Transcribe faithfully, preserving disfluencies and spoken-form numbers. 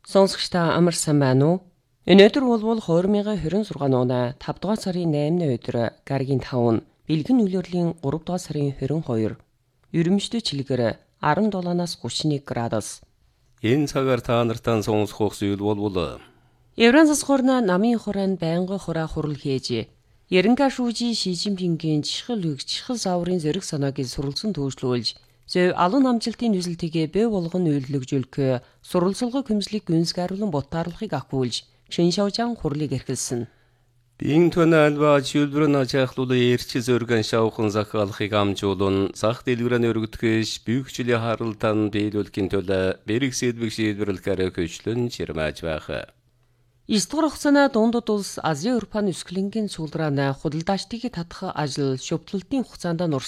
Сонсогч та амар сайн байна уу? Өнөөдөр бол хоёр мянган двадцать шесть оны тавд дугаар сарын наймны өдөр гарагийн таван бэлгэн үлрэлийн гурав дугаар сарын двадцать two ерөнхийдөө чилгээр seventy-seven-аас thirty-one градус. Энэ цагаар та нартай сонсох зүйл бол Евран засгуурна намын хураанд байнга хураа хурал хийж Ерөнхий шүүжи Ши Жинпингийн чихэл үг чихэл саврын зэрэг санааг суралцсан төвшлүүлж зөв алуун амжилтын нүсэлтэйгээ бэ болгон үйлчлэгжүүлэх суралцлагын хөмслийг гүнзгийрлэн ботаарлахыг ахиулж шиншаужаан хурлыг эрхэлсэн. Бин төна алба чөлбөрн ачаахлуулын эрч зөргөн шавхан захиалахыг амжуулан зах дэлгэрэн өргөдгөөш büyükçülüğe harıltan биелүүлэхийн төлөө бэрэг сэдвийг шийдвэрлэхээр хөшлөн чирмааж байх. Истгэр хугацааны дундад улс Азийн Европын өсгөлөнгийн суулрааны худалдаачдыг татах ажил шүтлэлтийн хугацаанд